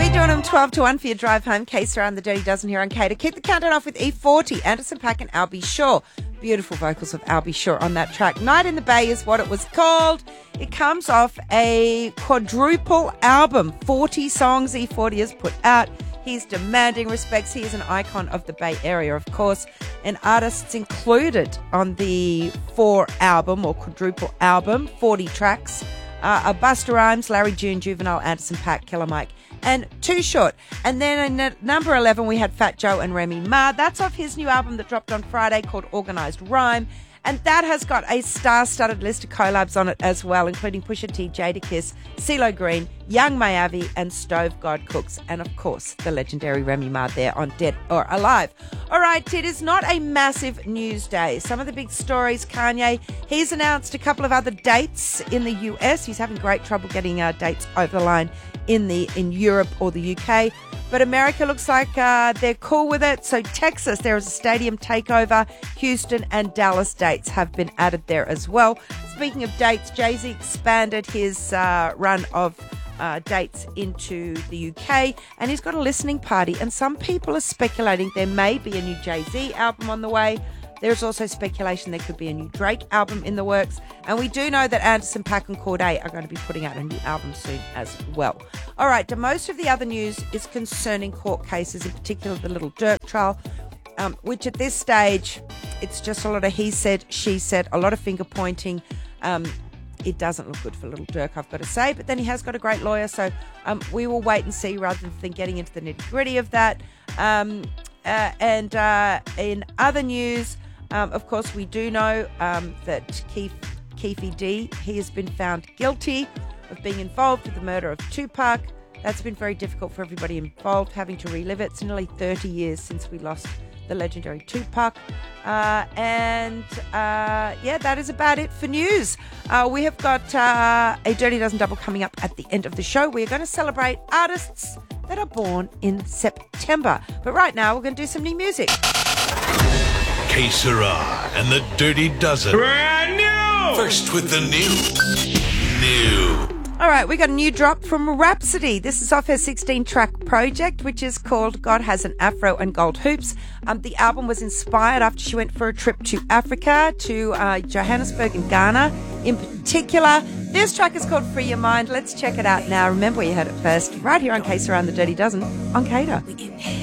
you doing them 12 to 1 for your drive home? Case around the Dirty Dozen here on K. To kick the countdown off with E40, Anderson .Paak and Albie Shaw. Beautiful vocals of Albie Shaw on that track. Night in the Bay is what it was called. It comes off a quadruple album. 40 songs E40 has put out. He's demanding respects. He is an icon of the Bay Area, of course. And artists included on the 4-album or quadruple album, 40 tracks, are Busta Rhymes, Larry June, Juvenile, Anderson .Paak, Killer Mike, and Too Short. And then at number 11, we had Fat Joe and Remy Ma. That's off his new album that dropped on Friday called Organised Rhyme. And that has got a star-studded list of collabs on it as well, including Pusha T, Jadakiss, CeeLo Green, Young Miyavi, and Stove God Cooks. And, of course, the legendary Remy Ma there on Dead or Alive. All right, it is not a massive news day. Some of the big stories, Kanye, he's announced a couple of other dates in the US. He's having great trouble getting dates over the line in Europe or the UK. But America looks like they're cool with it. So Texas, there is a stadium takeover. Houston and Dallas dates have been added there as well. Speaking of dates, Jay-Z expanded his run of dates into the UK, and he's got a listening party. And some people are speculating there may be a new Jay-Z album on the way. There's also speculation there could be a new Drake album in the works. And we do know that Anderson .Paak and Cordae are going to be putting out a new album soon as well. All right, most of the other news is concerning court cases, in particular the Little Dirk trial, which at this stage, it's just a lot of he said, she said, a lot of finger pointing. It doesn't look good for Little Dirk, I've got to say. But then he has got a great lawyer, so we will wait and see rather than getting into the nitty-gritty of that. And in other news, of course, we do know that Keffe D, he has been found guilty of being involved with the murder of Tupac. That's been very difficult for everybody involved, having to relive it. It's nearly 30 years since we lost the legendary Tupac. That is about it for news. We have got a Dirty Dozen Double coming up at the end of the show. We are going to celebrate artists that are born in September. But right now, we're going to do some new music. Que Sera and the Dirty Dozen. Brand new! First with the new. All right, we got a new drop from Rhapsody. This is off her 16-track project, which is called God Has an Afro and Gold Hoops. The album was inspired after she went for a trip to Africa, to Johannesburg and Ghana in particular. This track is called Free Your Mind. Let's check it out now. Remember where you heard it first, right here on Que Sera and the Dirty Dozen on Cater.